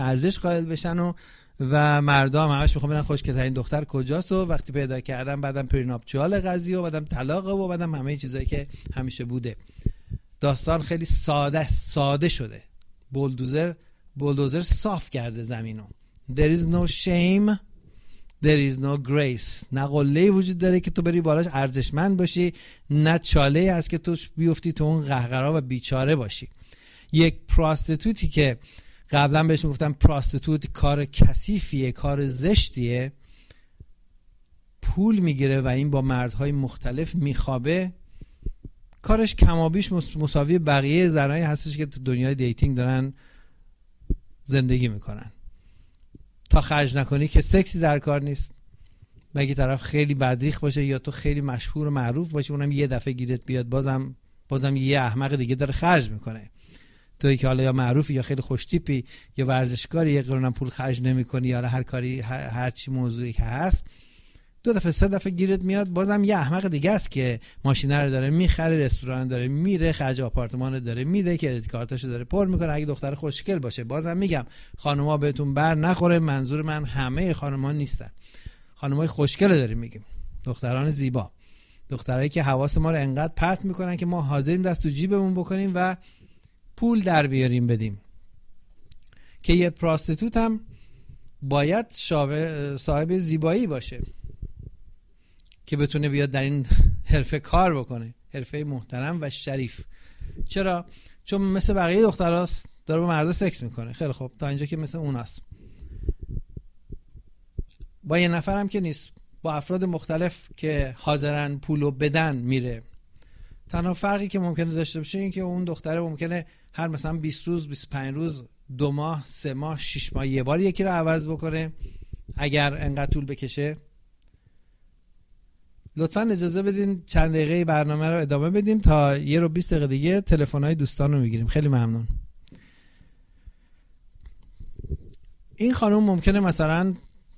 ارزش قائل بشن و مردم همش میخوام ببینن خوشگل‌ترین دختر کجاست و وقتی پیدا کردن بعدم پریناپچوال قضیه و بعدم طلاق و بعدم همه چیزایی که همیشه بوده. داستان خیلی ساده شده. بولدوزر صاف کرده زمینو. There is no shame, there is no grace. نه قله‌ای وجود داره که تو بری بالاش ارزشمند باشی، نه چاله‌ای هست که تو بیفتی تو اون قهقرا و بیچاره باشی. یک پراستیتوتی که قبلا بهش میگفتم پراستیتوت کار کثیفیه، کار زشتیه، پول میگیره و این با مردهای مختلف میخوابه، کارش کمابیش مساوی بقیه زنایی هستش که تو دنیای دیتینگ دارن زندگی میکنن. تا خرج نکنی که سکسی در کار نیست. مگه طرف خیلی بدریخ باشه یا تو خیلی مشهور و معروف باشی اونم یه دفعه گیرت بیاد بازم یه احمق دیگه داره خرج میکنه. تویی که حالا یا معروفی یا خیلی خوشتیپی یا ورزشکاری یا قرارن پول خرج نمی‌کنی یا هر کاری هر چی موضوعی که هست، 2 دفعه 3 دفعه گیرت میاد بازم یه احمق دیگه است که ماشین رو داره میخره، رستوران داره میره، خرج آپارتمان داره میده، کریدیت کارتاشو داره پر میکنه. اگه دختر خوشگل باشه، بازم میگم خانوما بهتون بر نخوره، منظور من همه خانوما نیستن، خانمای خوشگل داریم میگیم، دختران زیبا، دخترایی که حواس ما رو انقدر پرت میکنن که ما حاضریم دست تو جیبمون بکنیم و پول در بیاریم بدیم. که یه پراستیتوت هم باید صاحب زیبایی باشه که بتونه بیاد در این حرفه کار بکنه، حرفه محترم و شریف. چرا؟ چون مثل بقیه دختراست، داره با مردا سکس میکنه. خیلی خوب، تا اینجا که مثل اوناست. با یه نفر هم که نیست، با افراد مختلف که حاضرن پولو بدن میره. تنها فرقی که ممکنه داشته باشه این که اون دختره ممکنه هر مثلا 20 روز 25 روز 2 ماه 3 ماه 6 ماه یه بار یکی رو عوض بکنه اگر انقدر طول بکشه. لطفاً اجازه بدین چند دقیقه برنامه رو ادامه بدیم تا 1 رو 20 دقیقه دیگه تلفن‌های دوستان رو میگیریم. خیلی ممنون. این خانم ممکنه مثلا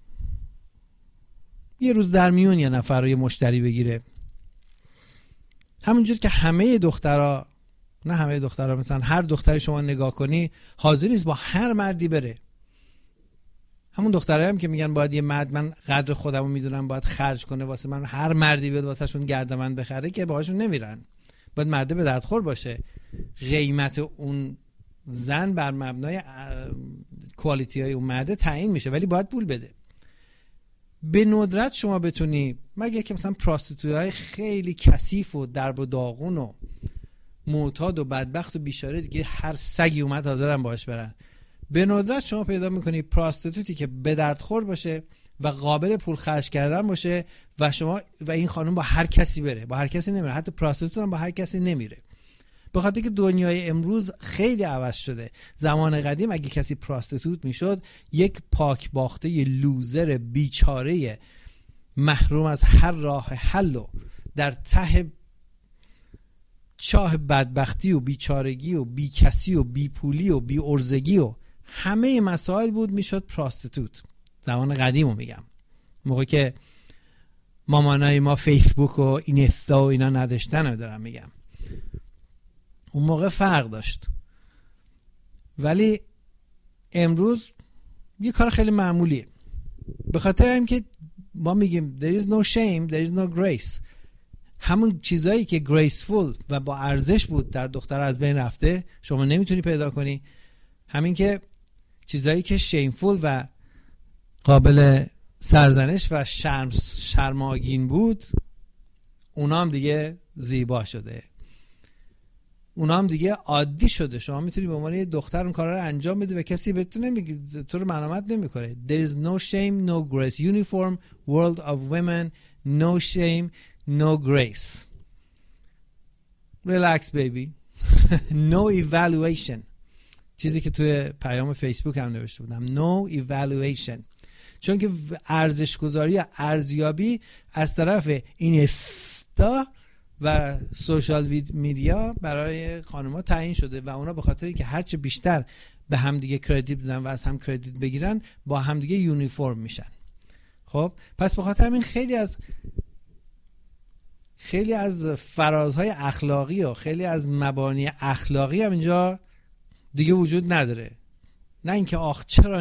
یه روز در میون یه نفر رو یه مشتری بگیره، همونجور که همه دخترها، نه همه دخترها، مثلا هر دختری شما نگاه کنی حاضر نیست با هر مردی بره. همون دخترایی هم که میگن باید یه مرد، من قدر خودمو میدونم باید خرج کنه واسه من، هر مردی بیاد واسه شون گردمند بخره، که باهاشون نمیرن. باید مرد به دردخور باشه. قیمت اون زن بر مبنای کوالیتی های اون مرد تعیین میشه، ولی باید پول بده. به ندرت شما بتونی، مگه که مثلا پراستیتوت‌های خیلی کثیف و درب و داغون و معتاد و بدبخت و بیچاره دیگه هر سگی اومد حاضرن باش برن، به ندرت شما پیدا میکنی پراستیتوتی که به درد خور باشه و قابل پول خرج کردن باشه و شما و این خانم با هر کسی بره، با هر کسی نمیره. حتی پراستیتوت هم با هر کسی نمیره، به خاطر که دنیای امروز خیلی عوض شده. زمان قدیم اگه کسی پراستیتوت میشد، یک پاک باخته، یه لوزر بیچاره محروم از هر راه حل و در ته چاه بدبختی و بیچارگی و بی کسی و بی پولی و بی ارزگی و همه مسائل بود، میشد پراستیتوت. زمان قدیم رو میگم، موقع که مامانای ما فیسبوک و اینستا و اینا نداشتن رو دارم میگم. اون موقع فرق داشت، ولی امروز یه کار خیلی معمولیه. به خاطر این که ما میگیم there is no shame, there is no grace. همون چیزایی که graceful و با ارزش بود در دختر از بین رفته، شما نمیتونی پیدا کنی. همین که چیزایی که shameful و قابل سرزنش و شرماگین بود، اونا هم دیگه زیبا شده، اونا هم دیگه عادی شده. شما میتونی به عنوان یه دختر اون کارا رو انجام بدی و کسی به تو نمیگه، تو رو ملامت نمیکنه. There is no shame, no grace. Uniform world of women, no shame, no grace. Relax baby. No evaluation. چیزی که توی پیام فیسبوک هم نوشته بودم. No evaluation. چون که ارزش گذاری، ارزیابی از طرف اینستا و سوشال میدیا برای خانم‌ها تعیین شده و اونا به خاطر اینکه هرچه بیشتر به همدیگه کردیت بدن و از هم کردیت بگیرن، با همدیگه یونیفرم میشن. خب پس به خاطر همین خیلی از فرازهای اخلاقی و خیلی از مبانی اخلاقی هم اینجا دیگه وجود نداره. نه اینکه آخ چرا